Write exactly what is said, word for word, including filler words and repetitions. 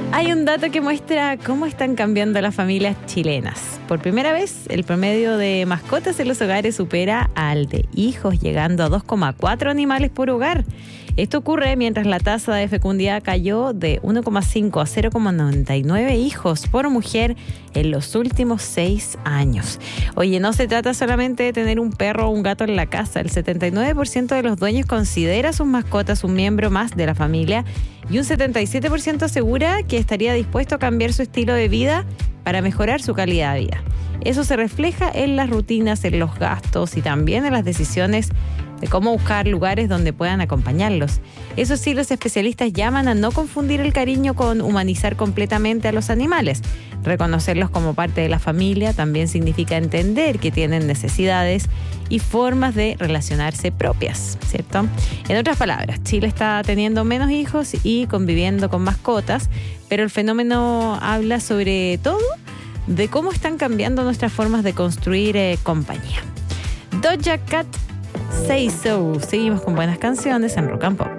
Hay un dato que muestra cómo están cambiando las familias chilenas. Por primera vez, el promedio de mascotas en los hogares supera al de hijos, llegando a dos coma cuatro animales por hogar. Esto ocurre mientras la tasa de fecundidad cayó de uno coma cinco a cero coma noventa y nueve hijos por mujer en los últimos seis años. Oye, no se trata solamente de tener un perro o un gato en la casa. El setenta y nueve por ciento de los dueños considera a sus mascotas un miembro más de la familia y un setenta y siete por ciento asegura que estaría dispuesto a cambiar su estilo de vida para mejorar su calidad de vida. Eso se refleja en las rutinas, en los gastos y también en las decisiones de cómo buscar lugares donde puedan acompañarlos. Eso sí, los especialistas llaman a no confundir el cariño con humanizar completamente a los animales. Reconocerlos como parte de la familia también significa entender que tienen necesidades y formas de relacionarse propias, ¿cierto? En otras palabras, Chile está teniendo menos hijos y conviviendo con mascotas, pero el fenómeno habla sobre todo de cómo están cambiando nuestras formas de construir eh, compañía. Doja Cat, Say So. Seguimos con buenas canciones en Rock and Pop.